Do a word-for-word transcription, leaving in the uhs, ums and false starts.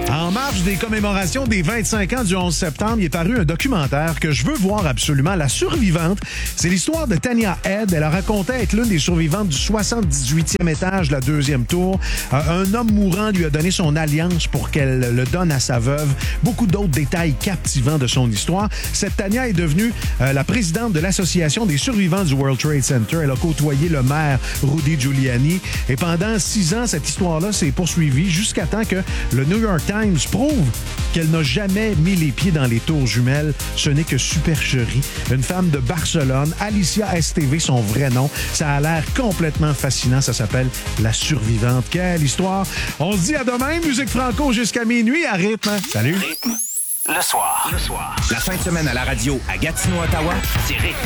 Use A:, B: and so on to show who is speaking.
A: En marge des commémorations des vingt-cinq ans du onze septembre, il est paru un documentaire que je veux voir absolument, La Survivante. C'est l'histoire de Tanya Head. Elle a raconté être l'une des survivantes du soixante-dix-huitième étage de la deuxième tour. Euh, un homme mourant lui a donné son alliance pour qu'elle le donne à sa veuve. Beaucoup d'autres détails captivants de son histoire. Cette Tanya est devenue euh, la présidente de l'Association des survivants du World Trade Center. Elle a côtoyé le maire Rudy Giuliani. Et pendant six ans, cette histoire-là s'est poursuivie jusqu'à temps que le New York Times prouve qu'elle n'a jamais mis les pieds dans les tours jumelles. Ce n'est que supercherie. Une femme de Barcelone, Alicia Esteve, son vrai nom. Ça a l'air complètement fascinant. Ça s'appelle La Survivante. Quelle histoire! On se dit à demain, musique franco jusqu'à minuit à rythme. Salut!
B: Rythme. Le soir. Le soir. La fin de semaine à la radio à Gatineau, Ottawa, c'est Rythme.